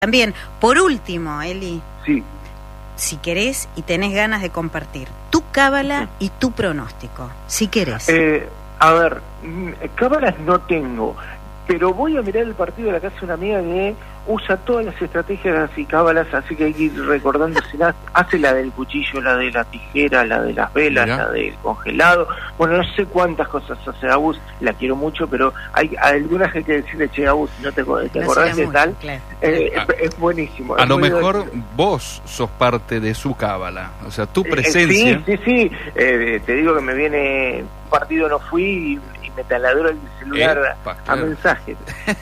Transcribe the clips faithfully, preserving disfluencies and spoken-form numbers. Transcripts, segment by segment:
También, por último, Eli, sí. si querés y tenés ganas de compartir tu cábala y tu pronóstico, si querés. Eh, a ver, cábalas no tengo, pero voy a mirar el partido de la casa de una amiga que usa todas las estrategias y cábalas, así que hay que ir recordando, si la, hace la del cuchillo, la de la tijera, la de las velas, Mirá. la del congelado, bueno, no sé cuántas cosas hace Agus, la quiero mucho, pero hay, hay algunas que hay que decirle, che, Agus, no te, te no acordás de tal, claro. eh, a, es, es buenísimo. A es lo mejor divertido. Vos sos parte de su cábala, o sea, tu presencia... Eh, sí, sí, sí, eh, te digo que me viene, un partido no fui y me taladro el celular Epa, a, claro. a mensajes.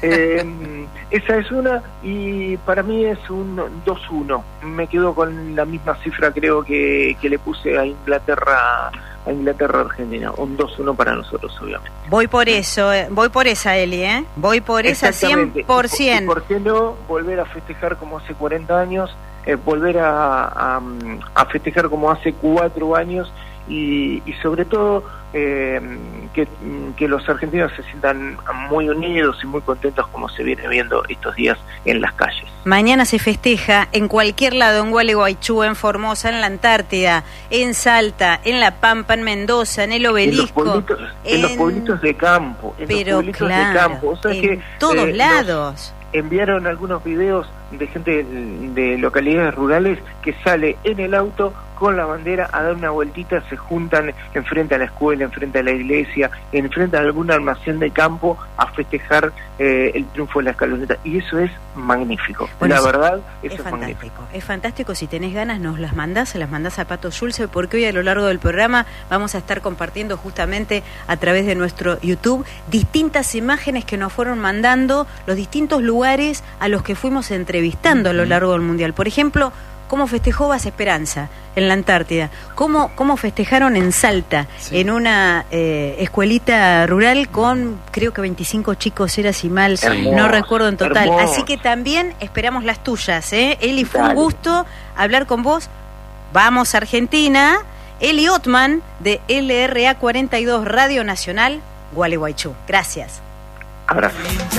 Eh, esa es una, y para mí es un dos uno. Me quedo con la misma cifra, creo que, que le puse a Inglaterra, a Inglaterra Argentina, un dos uno para nosotros, obviamente. Voy por eso, eh, voy por esa, Eli, ¿eh? Voy por esa cien por ciento. ¿Y por qué no volver a festejar como hace cuarenta años? Eh, volver a, a, a festejar como hace cuatro años y, y sobre todo eh, que, que los argentinos se sientan muy unidos y muy contentos como se viene viendo estos días en las calles. Mañana se festeja en cualquier lado, en Gualeguaychú, en Formosa, en la Antártida, en Salta, en La Pampa, en Mendoza, en el Obelisco. En los pueblitos, en, en los pueblitos de campo. En pero los pueblitos claro, de campo. O sea en que, todos eh, lados. Enviaron algunos videos de gente de, de localidades rurales que sale en el auto con la bandera a dar una vueltita, se juntan enfrente a la escuela, enfrente a la iglesia, enfrente a algún almacén de campo a festejar eh, el triunfo de la escaloneta, y eso es magnífico. Bueno, la sí, verdad, eso es, es fantástico. magnífico. Es fantástico, si tenés ganas nos las mandás, se las mandás a Pato Schulze, porque hoy a lo largo del programa vamos a estar compartiendo justamente a través de nuestro YouTube distintas imágenes que nos fueron mandando los distintos lugares a los que fuimos entrevistando a lo largo del Mundial. Por ejemplo, cómo festejó Base Esperanza en la Antártida, cómo, cómo festejaron en Salta, sí. en una eh, escuelita rural con creo que veinticinco chicos, era si mal, hermoso, no recuerdo en total. Hermoso. Así que también esperamos las tuyas, ¿eh? Eli, fue Dale. un gusto hablar con vos. Vamos a Argentina. Eli Ottman de L R A cuarenta y dos Radio Nacional, Gualeguaychú. Gracias. Abrazo.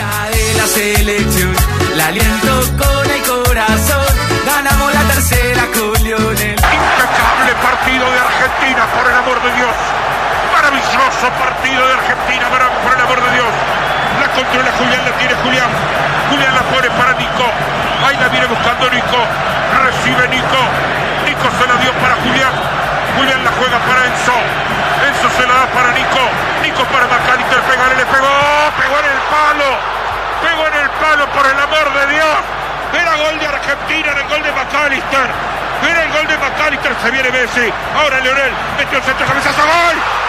De la selección, la aliento con el corazón, ganamos la tercera con Lionel. Impecable partido de Argentina, por el amor de Dios. Maravilloso partido de Argentina, por el amor de Dios. La controla Julián, la tiene Julián. Julián la pone para Nico. Ahí la viene buscando Nico. Recibe Nico. Nico se la dio para Julián. Julián la juega para Enzo. Enzo se la da para Nico. Nico para McAllister. Pegale, le pegó. Pegó en el palo. Pegó en el palo, por el amor de Dios. Era gol de Argentina, era el gol de McAllister. Era el gol de McAllister. Se viene Messi. Ahora Lionel metió el centro, cabezazo, gol.